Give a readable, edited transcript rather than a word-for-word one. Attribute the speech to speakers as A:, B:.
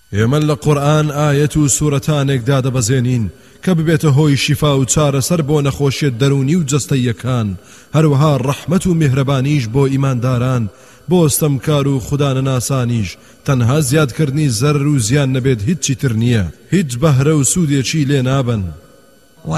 A: ئێمە لە قورئان ئایەت و سوورەتانێکدا دەبەزێنین کە ببێتە هۆی شیفا و چارەسەر بۆ نەخۆشیە دەرونی و جەستەییەکان، هەروەها ڕەحمەت و میهرەبانیش بۆ ئیمانداران، بۆ ستەمکار و خودانەناسانیش. تەنها زیادکردنی زەرر و زیان نەبێت هیچی تر نییە، هیچ بەهرە و سوودێکی لێ نابن.